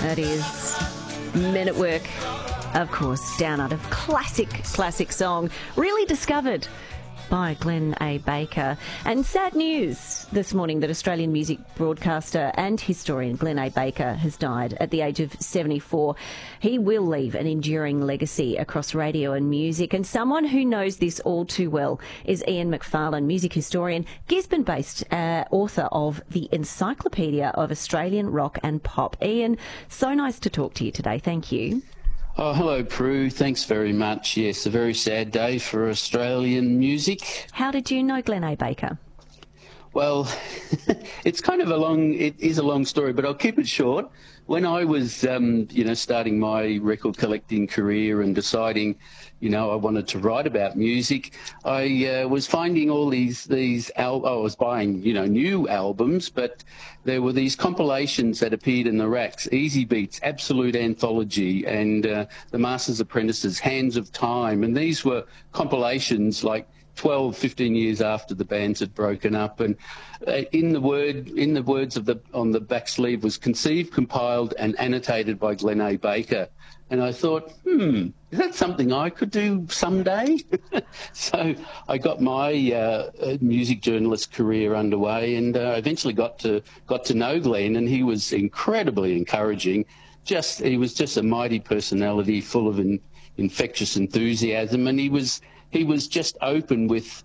That is Men at Work, of course, Down Under. Classic song, really discovered by Glenn A. Baker. And sad news this morning that Australian music broadcaster and historian Glenn A. Baker has died at the age of 74. He will leave an enduring legacy across radio and music, and someone who knows this all too well is Ian McFarlane, music historian, Gisborne-based author of the Encyclopedia of Australian Rock and Pop. Ian, so nice to talk to you today. Thank you. Oh, hello, Prue. Thanks very much. Yes, a very sad day for Australian music. How did you know Glenn A. Baker? Well, it is a long story, but I'll keep it short. When I was, starting my record collecting career and deciding, I wanted to write about music, I was finding all these I was buying, new albums, but there were these compilations that appeared in the racks: Easy Beats, Absolute Anthology, and The Master's Apprentices, Hands of Time. And these were compilations like 12, 15 years after the bands had broken up, and in the words on the back sleeve was conceived, compiled, and annotated by Glenn A. Baker. And I thought, is that something I could do someday? So I got my music journalist career underway, and eventually got to know Glenn, and he was incredibly encouraging. He was just a mighty personality, full of infectious enthusiasm, and he was just open with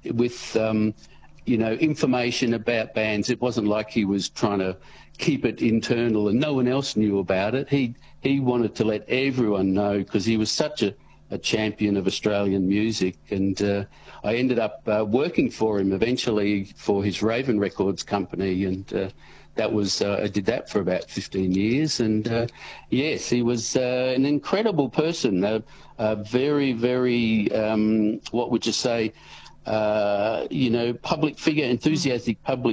information about bands. It wasn't like he was trying to keep it internal and no one else knew about it. He wanted to let everyone know, because he was such a champion of Australian music. And I ended up working for him eventually for his Raven Records company, and I did that for about 15 years. And yes, he was an incredible person, a very, very, what would you say, public figure, enthusiastic public